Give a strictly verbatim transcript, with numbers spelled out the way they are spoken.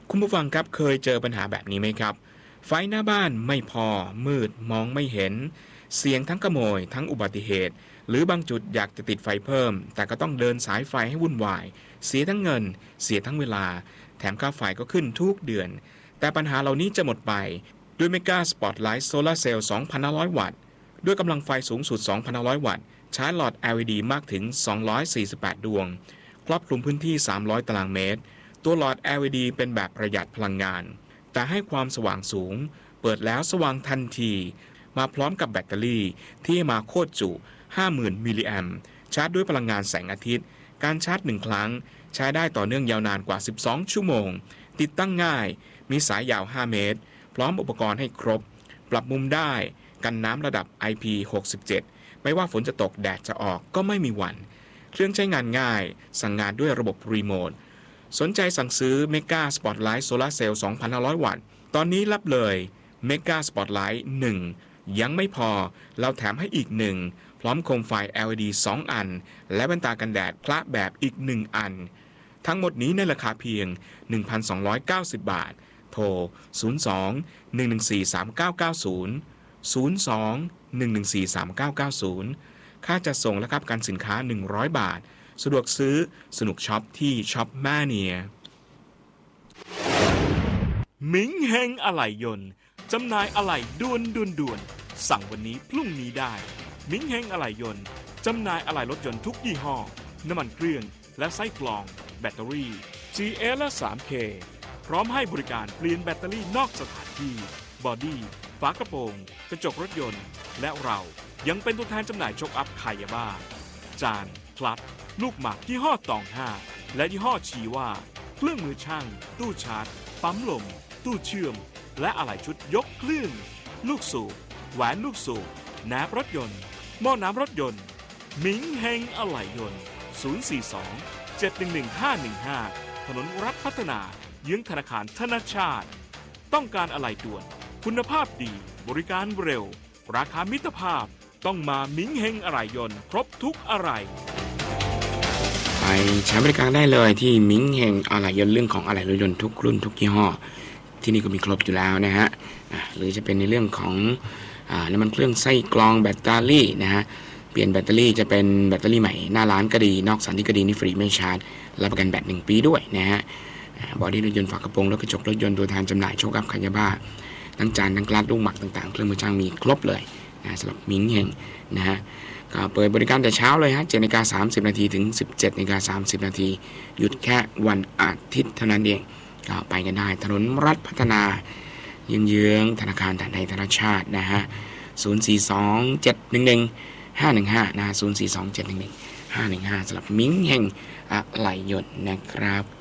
คุณผู้ฟังครับเคยเจอปัญหาแบบนี้ไหมครับไฟหน้าบ้านไม่พอมืดมองไม่เห็นเสี่ยงทั้งขโมยทั้งอุบัติเหตุหรือบางจุดอยากจะติดไฟเพิ่มแต่ก็ต้องเดินสายไฟให้วุ่นวายเสียทั้งเงินเสียทั้งเวลาแถมค่าไฟก็ขึ้นทุกเดือนแต่ปัญหาเหล่านี้จะหมดไปด้วยเมกาสปอตไลท์โซลาร์เซลล์ สองพันห้าร้อย วัตต์ด้วยกำลังไฟสูงสุด สองพันห้าร้อย วัตต์ใช้หลอด แอล อี ดี มากถึง สองร้อยสี่สิบแปด ดวงครอบคลุมพื้นที่ สามร้อย ตารางเมตรตัวหลอด แอล อี ดี เป็นแบบประหยัดพลังงานแต่ให้ความสว่างสูงเปิดแล้วสว่างทันทีมาพร้อมกับแบตเตอรี่ที่มาโคตรจุ ห้าหมื่น มิลลิแอมป์ชาร์จด้วยพลังงานแสงอาทิตย์การชาร์จหนึ่งครั้งใช้ได้ต่อเนื่องยาวนานกว่าสิบสองชั่วโมงติดตั้งง่ายมีสายยาวห้าเมตรพร้อมอุปกรณ์ให้ครบปรับมุมได้กันน้ำระดับ ไอ พี หกสิบเจ็ด ไม่ว่าฝนจะตกแดดจะออกก็ไม่มีหวั่นเครื่องใช้งานง่ายสั่งงานด้วยระบบรีโมทสนใจสั่งซื้อ Mega Spotlight Solar Cell สองพันห้าร้อย วัตต์ตอนนี้รับเลย Mega Spotlight หนึ่งยังไม่พอเราแถมให้อีกหนึ่งพร้อมโคมไฟ แอล อี ดี สอง อันและแว่นตากันแดดคละแบบอีกหนึ่งอันทั้งหมดนี้ในราคาเพียง หนึ่งพันสองร้อยเก้าสิบ บาทโทรศูนย์ สอง หนึ่ง หนึ่ง สี่ สาม เก้า เก้า ศูนย์ ศูนย์ สอง หนึ่ง หนึ่ง สี่ สาม เก้า เก้า ศูนย์ค่าจัดส่งและครับการสินค้าหนึ่งร้อยบาทสะดวกซื้อสนุกช็อปที่ช็อปมาเนียมิงเฮงอะไหล่ยนต์จำหน่ายอะไหล่ด่วนด่วนด่วนสั่งวันนี้พรุ่งนี้ได้มิงเฮงอะไหล่ยนต์จำหน่ายอะไหล่รถยนต์ทุกยี่ห้อน้ำมันเครื่องและไส้กรองแบตเตอรี่ ซี เอส และ ทรี เค พร้อมให้บริการเปลี่ยนแบตเตอรี่นอกสถานที่บอดี้ฝากระโปรงกระจกรถยนต์และเรายังเป็นตัวแทนจำหน่ายโชคอัพคายาบ้าจานพลัดลูกหมากยี่ห้อตองห้าและยี่ห้อชีว่าเครื่องมือช่างตู้ชาร์จปั๊มลมตู้เชื่อมและอะไหล่ชุดยกเครื่องลูกสูบแหวนลูกสูบแหนบรถยนต์หม้อน้ำรถยนต์มิงเฮงอะไหล่ยนต์ศูนย์ สี่ สอง เจ็ด หนึ่ง หนึ่ง ห้า หนึ่ง ห้าถนนรัฐพัฒนาเยื้องธนาคารธนชาติต้องการอะไหล่ด่วนคุณภาพดีบริการเร็วราคามิตรภาพต้องมามิงเฮงอะไหล่ยนต์ครบทุกอะไหล่ไปใช้บริการได้เลยที่มิงเฮงอะไหล่ยนต์เรื่องของอะไหล่รถยนต์ทุกรุ่นทุกยี่ห้อที่นี่ก็มีครบอยู่แล้วนะฮะหรือจะเป็นในเรื่องของน้ำมันเครื่องไส้กรองแบตเตอรี่นะฮะเปลี่ยนแบตเตอรี่จะเป็นแบตเตอรี่ใหม่หน้าร้านก็ดีนอกสถานที่ก็ดีนี่ฟรีไม่ชาร์จรับประกันแบตหนึ่งปีด้วยนะฮะบอดี้รถยนต์ฝากระโปรงรถกระจกรถยนต์ตัวแทนจำหน่ายโชคอัพคายาบ้าทั้งจานทั้งกลัดลูกหมักต่างๆเครื่องมือช่างมีครบเลยนะสำหรับมิงเฮงนะฮะก็เปิดบริการแต่เช้าเลยฮะเจ็ดนาฬิกาสามสิบนาทีถึงสิบเจ็ดนาฬิกาสามสิบนาทีหยุดแค่วันอาทิตย์เท่านั้นเองก็ไปกันได้ถนนรัฐพัฒนาเยื้องๆธนาคารไทยธนชาตินะฮะศูนย์ สี่ สอง เจ็ด หนึ่ง หนึ่ง ห้า หนึ่ง ห้านะศูนย์ สี่ สอง เจ็ด หนึ่ง หนึ่ง ห้า หนึ่ง ห้าสำหรับมิงเฮงอะไหล่ยนต์นะครับ